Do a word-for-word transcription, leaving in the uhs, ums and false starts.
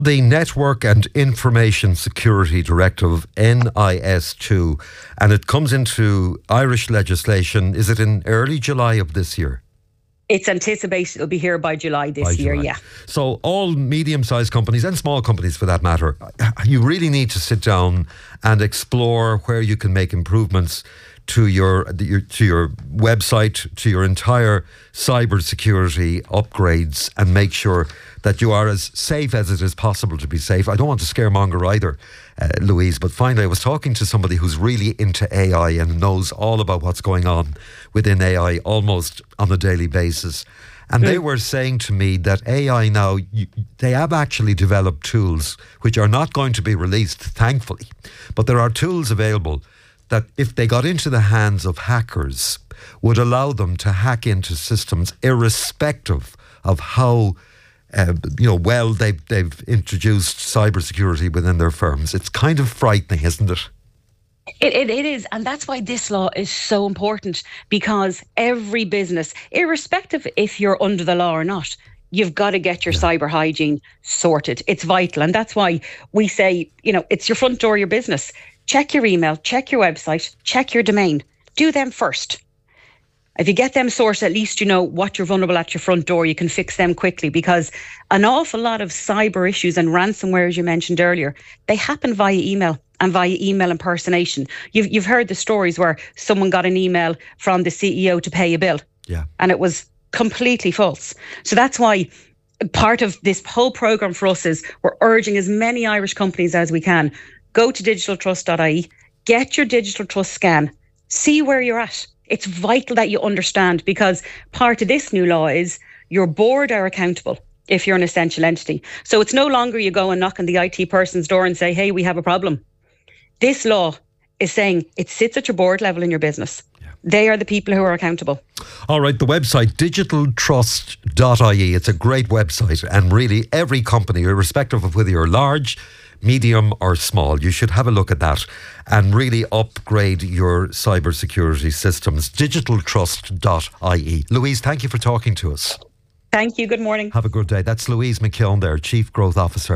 The Network and Information Security Directive, N I S two, and it comes into Irish legislation, is it in early July of this year? It's anticipated it'll be here by July this by year, July. yeah. So all medium-sized companies and small companies for that matter, you really need to sit down and explore where you can make improvements to your, your to your website, to your entire cyber security upgrades, and make sure that you are as safe as it is possible to be safe. I don't want to scaremonger either, uh, Louise, but finally I was talking to somebody who's really into A I and knows all about what's going on within A I almost on a daily basis. And mm. they were saying to me that A I now, you, they have actually developed tools which are not going to be released, thankfully, but there are tools available that if they got into the hands of hackers would allow them to hack into systems irrespective of how Uh, you know, well, they've, they've introduced cybersecurity within their firms. It's kind of frightening, isn't it? It, it? It is. And that's why this law is so important, because every business, irrespective if you're under the law or not, you've got to get your yeah. cyber hygiene sorted. It's vital. And that's why we say, you know, it's your front door, your business. Check your email, check your website, check your domain. Do them first. If you get them sorted, at least you know what you're vulnerable at your front door. You can fix them quickly, because an awful lot of cyber issues and ransomware, as you mentioned earlier, they happen via email and via email impersonation. You've you've heard the stories where someone got an email from the C E O to pay a bill, yeah, and it was completely false. So that's why part of this whole programme for us is we're urging as many Irish companies as we can, go to digital trust dot I E, get your digital trust scan, see where you're at. It's vital that you understand, because part of this new law is your board are accountable if you're an essential entity. So it's no longer you go and knock on the I T person's door and say, hey, we have a problem. This law is saying it sits at your board level in your business. Yeah. They are the people who are accountable. All right, the website, digital trust dot I E. It's a great website, and really every company, irrespective of whether you're large, medium or small, you should have a look at that and really upgrade your cybersecurity systems. digital trust dot I E. Louise, thank you for talking to us. Thank you. Good morning. Have a good day. That's Louise McKeown there, Chief Growth Officer.